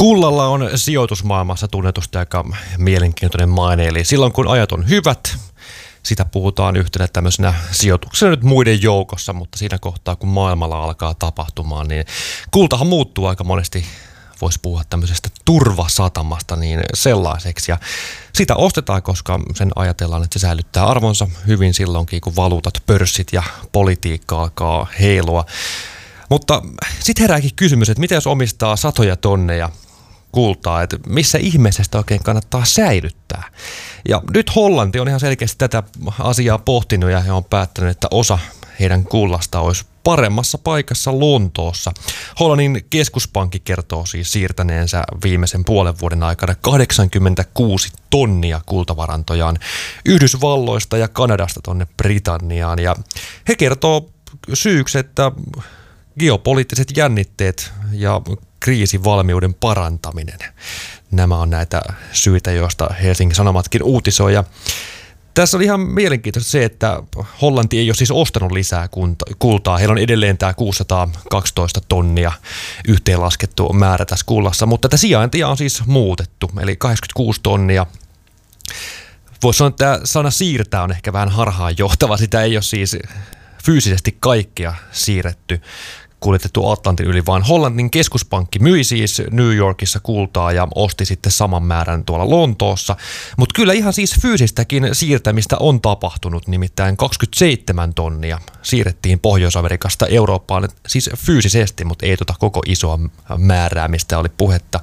Kullalla on sijoitusmaailmassa tunnetusti aika mielenkiintoinen maine, eli silloin kun ajat on hyvät, sitä puhutaan yhtenä tämmöisenä sijoituksena nyt muiden joukossa, mutta siinä kohtaa kun maailmalla alkaa tapahtumaan, niin kultahan muuttuu aika monesti, voisi puhua tämmöisestä turvasatamasta niin sellaiseksi. Ja sitä ostetaan, koska sen ajatellaan, että se säilyttää arvonsa hyvin silloinkin, kun valuutat, pörssit ja politiikka alkaa heilua. Mutta sitten herääkin kysymys, että mitä jos omistaa satoja tonneja kultaa, että missä ihmeessä sitä oikein kannattaa säilyttää. Ja nyt Hollanti on ihan selkeästi tätä asiaa pohtinut ja he on päättänyt, että osa heidän kullasta olisi paremmassa paikassa Lontoossa. Hollannin keskuspankki kertoo siis siirtäneensä viimeisen puolen vuoden aikana 86 tonnia kultavarantojaan Yhdysvalloista ja Kanadasta tonne Britanniaan. Ja he kertoo syyksi, että geopoliittiset jännitteet ja kriisivalmiuden parantaminen. Nämä on näitä syitä, joista Helsingin Sanomatkin uutisoi. Ja tässä oli ihan mielenkiintoista se, että Hollanti ei ole siis ostanut lisää kultaa. Heillä on edelleen tämä 612 tonnia yhteenlaskettu määrä tässä kullassa, mutta tätä sijaintia on siis muutettu, eli 86 tonnia. Voisi sanoa, että tämä sana siirtää on ehkä vähän harhaanjohtava. Sitä ei ole siis fyysisesti kaikkea siirretty, kuljetettu Atlantin yli, vaan Hollannin keskuspankki myi siis New Yorkissa kultaa ja osti sitten saman määrän tuolla Lontoossa. Mutta kyllä ihan siis fyysistäkin siirtämistä on tapahtunut, nimittäin 27 tonnia siirrettiin Pohjois-Amerikasta Eurooppaan, siis fyysisesti, mutta ei koko isoa määrää, mistä oli puhetta.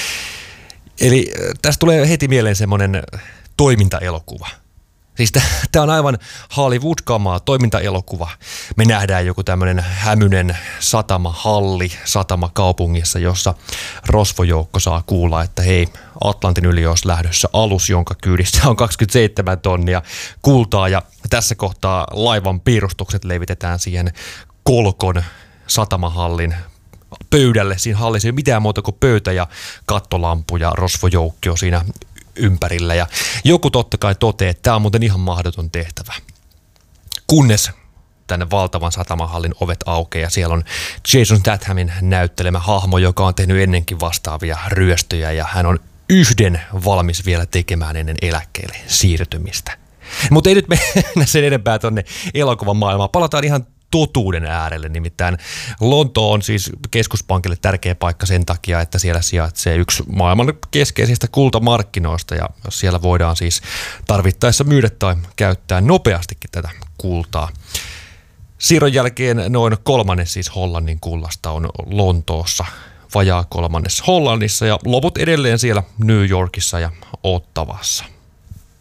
Eli tästä tulee heti mieleen semmoinen toimintaelokuva. Siis tämä on aivan Hollywood-kamaa, toimintaelokuva. Me nähdään joku tämmöinen hämynen satamahalli satamakaupungissa, jossa rosvojoukko saa kuulla, että hei, Atlantin yli olisi lähdössä alus, jonka kyydissä on 27 tonnia kultaa. Ja tässä kohtaa laivan piirustukset levitetään siihen Kolkon satamahallin pöydälle. Siinä hallissa ei ole mitään muuta kuin pöytä ja kattolampu ja rosvojoukko siinä ympärillä. Ja joku totta kai toteaa, että tämä on muuten ihan mahdoton tehtävä. Kunnes tänne valtavan satamahallin ovet aukeaa ja siellä on Jason Stathamin näyttelemä hahmo, joka on tehnyt ennenkin vastaavia ryöstöjä ja hän on yhden valmis vielä tekemään ennen eläkkeelle siirtymistä. Mutta ei nyt mennä sen enempää tuonne elokuvan maailmaan. Palataan ihan totuuden äärelle, nimittäin Lonto on siis keskuspankille tärkeä paikka sen takia, että siellä sijaitsee yksi maailman keskeisistä kultamarkkinoista ja siellä voidaan siis tarvittaessa myydä tai käyttää nopeastikin tätä kultaa. Siirron jälkeen noin kolmannes siis Hollannin kullasta on Lontoossa, vajaa kolmannes Hollannissa ja loput edelleen siellä New Yorkissa ja Ottawassa.